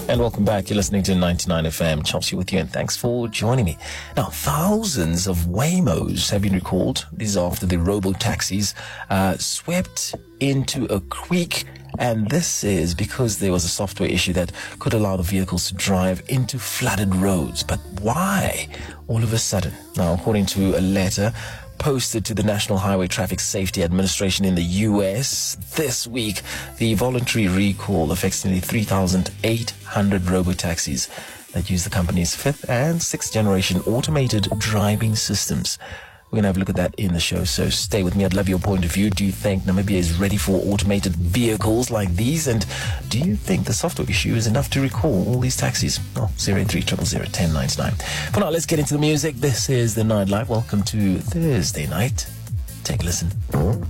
And welcome back. You're listening to 99 FM. Chelsea with you, and thanks for joining me. Now, thousands of Waymos have been recalled. These are after the robo-taxis swept into a creek. And this is because there was a software issue that could allow the vehicles to drive into flooded roads. But why all of a sudden? Now, according to a letter posted to the National Highway Traffic Safety Administration in the U.S. this week, the voluntary recall affects nearly 3,800 robo-taxis that use the company's 5th and 6th generation automated driving systems. We're going to have a look at that in the show, so stay with me. I'd love your point of view. Do you think Namibia is ready for automated vehicles like these? And do you think the software issue is enough to recall all these taxis? Oh, 083001099. For now, let's get into the music. This is The Nightlife. Welcome to Thursday night. Take a listen.